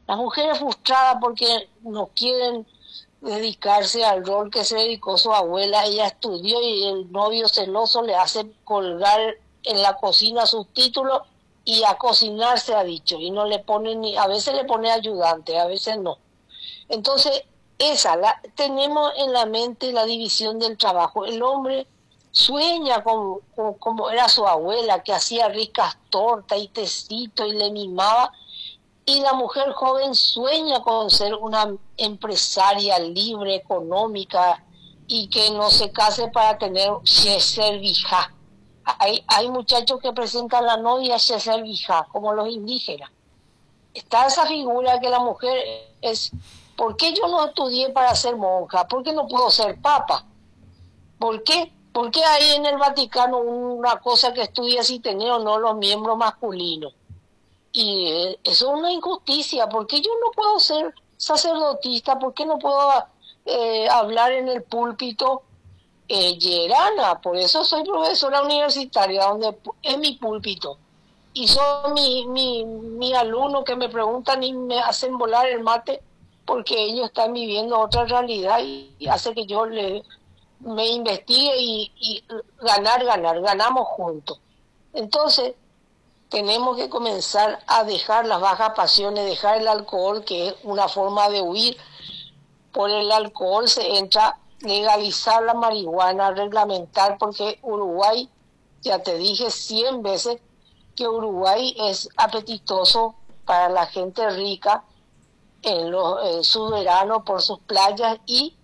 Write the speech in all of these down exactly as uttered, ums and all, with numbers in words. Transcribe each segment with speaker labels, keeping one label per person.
Speaker 1: Las mujeres frustradas porque no quieren dedicarse al rol que se dedicó su abuela. Ella estudió y el novio celoso le hace colgar en la cocina sus títulos y a cocinar se ha dicho, y no le pone ni, a veces le pone ayudante, a veces no. Entonces, esa, la, tenemos en la mente la división del trabajo. El hombre sueña con, con como era su abuela, que hacía ricas tortas y tecitos y le mimaba, y la mujer joven sueña con ser una empresaria libre, económica, y que no se case para tener ser vija. Hay, hay muchachos que presentan a la novia ser vija, como los indígenas. Está esa figura que la mujer es, ¿por qué yo no estudié para ser monja? ¿Por qué no puedo ser papa? ¿Por qué? ¿Por qué hay en el Vaticano una cosa que estudia si tener o no los miembros masculinos? Y eh, eso es una injusticia. ¿Por qué yo no puedo ser sacerdotista? ¿Por qué no puedo eh, hablar en el púlpito? Eh, Yerana, por eso soy profesora universitaria, donde es mi púlpito. Y son mi, mi, mi alumnos que me preguntan y me hacen volar el mate porque ellos están viviendo otra realidad y, y hace que yo le, me investigue y, y ganar, ganar, ganamos juntos. Entonces, tenemos que comenzar a dejar las bajas pasiones, dejar el alcohol, que es una forma de huir. Por el alcohol se entra, legalizar la marihuana, reglamentar, porque Uruguay, ya te dije cien veces, que Uruguay es apetitoso para la gente rica en, los, en su verano por sus playas, y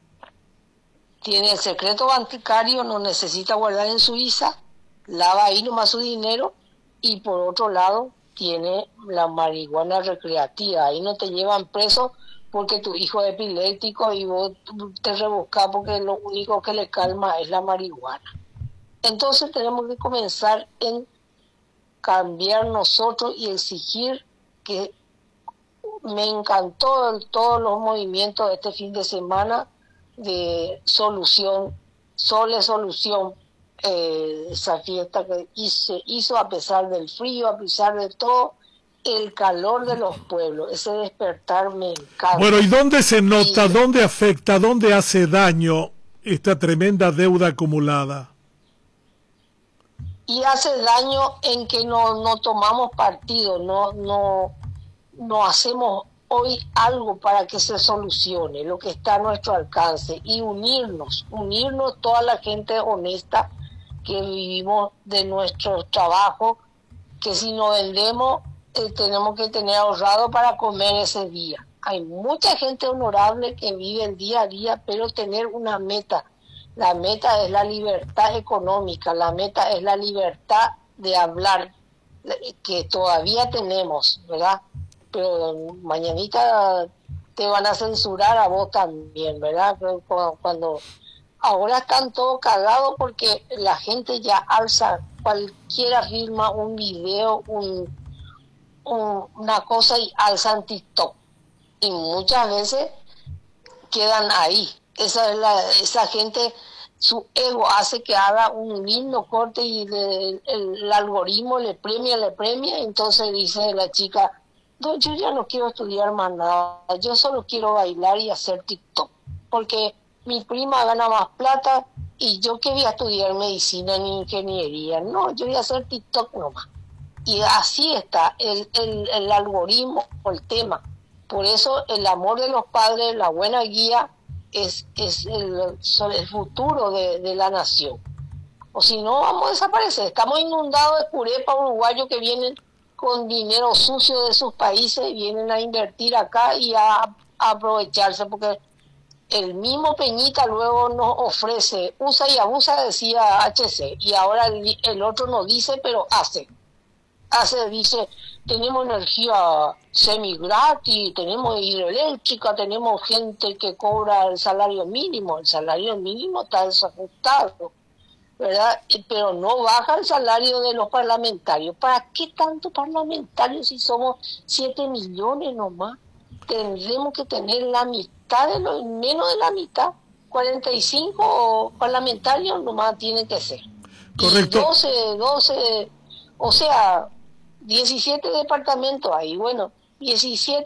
Speaker 1: tiene el secreto bancario, no necesita guardar en Suiza, lava ahí nomás su dinero, y por otro lado tiene la marihuana recreativa, ahí no te llevan preso porque tu hijo es epiléptico y vos te rebuscas porque lo único que le calma es la marihuana. Entonces tenemos que comenzar en cambiar nosotros y exigir que me encantó todos los movimientos de este fin de semana de solución, Sole Solución, eh, esa fiesta que hice, hizo a pesar del frío, a pesar de todo, el calor de los pueblos, ese despertar me encanta.
Speaker 2: Bueno, ¿y dónde se nota,
Speaker 1: y,
Speaker 2: dónde afecta, dónde hace daño esta tremenda deuda acumulada?
Speaker 1: Y hace daño en que no, no tomamos partido, no, no, no hacemos hoy algo para que se solucione lo que está a nuestro alcance, y unirnos, unirnos toda la gente honesta que vivimos de nuestro trabajo, que si no vendemos eh, tenemos que tener ahorrado para comer ese día. Hay mucha gente honorable que vive el día a día, pero tener una meta. La meta es la libertad económica, la meta es la libertad de hablar, que todavía tenemos, ¿verdad? Pero mañanita te van a censurar a vos también, ¿verdad? Cuando ahora están todos cagados porque la gente ya alza, cualquiera firma un video, un, un, una cosa y alzan TikTok. Y muchas veces quedan ahí. Esa es la, esa gente, su ego hace que haga un lindo corte y le, el, el algoritmo le premia, le premia. Entonces dice la chica, no, yo ya no quiero estudiar más nada, yo solo quiero bailar y hacer TikTok, porque mi prima gana más plata y yo que voy a estudiar medicina ni ingeniería, no, yo voy a hacer TikTok nomás. Y así está el, el, el algoritmo o el tema. Por eso el amor de los padres, la buena guía, es, es el, el futuro de, de la nación. O si no, vamos a desaparecer. Estamos inundados de curepa uruguayos que vienen con dinero sucio de sus países, vienen a invertir acá y a, a aprovecharse, porque el mismo Peñita luego nos ofrece, usa y abusa, decía H C, y ahora el, el otro no dice, pero hace. Hace, dice, tenemos energía semi gratis, tenemos hidroeléctrica, tenemos gente que cobra el salario mínimo, el salario mínimo está desajustado, ¿verdad? Pero no baja el salario de los parlamentarios. ¿Para qué tanto parlamentarios si somos siete millones nomás? Tendremos que tener la mitad de los, menos de la mitad, cuarenta y cinco parlamentarios nomás tienen que ser.
Speaker 2: Correcto.
Speaker 1: Y doce, doce, o sea, diecisiete departamentos ahí, bueno, diecisiete